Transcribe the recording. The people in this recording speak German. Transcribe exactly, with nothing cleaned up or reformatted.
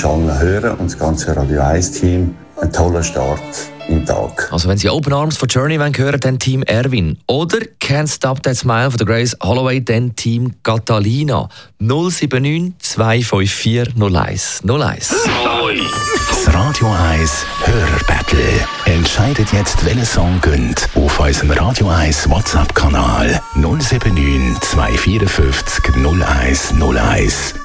wünsche allen Hörern und das ganze Radio eins Team einen tollen Start im Tag. Also wenn Sie Open Arms von Journey hören wollen, dann Team Erwin. Oder Can't Stop That Smile von der Grace Holloway, dann Team Catalina. null sieben neun zwei fünf vier null eins null eins. Das Radio eins Hörerbattle. Entscheidet jetzt, welcher Song gönnt auf unserem Radio eins WhatsApp-Kanal null sieben neun zwei vier fünf null eins null eins.